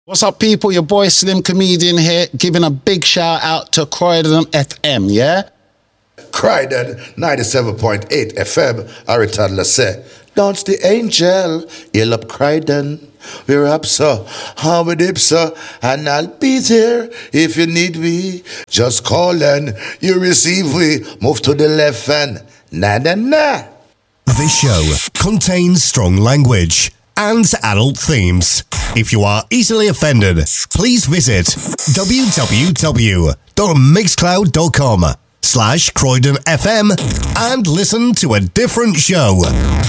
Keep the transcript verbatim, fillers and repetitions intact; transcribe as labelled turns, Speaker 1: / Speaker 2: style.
Speaker 1: What's up, people? Your boy Slim Comedian here, giving a big shout out to Croydon F M, yeah?
Speaker 2: Croydon ninety-seven point eight F M, Harry Toddler say, dance the angel, heal up Croydon. We're up, so, how we dip, so, and I'll be there if you need me. Just call and you receive we. Move to the left and na na na.
Speaker 3: This show contains strong language and adult themes. If you are easily offended, please visit www.mixcloud.com slash Croydon F M and listen to a different show.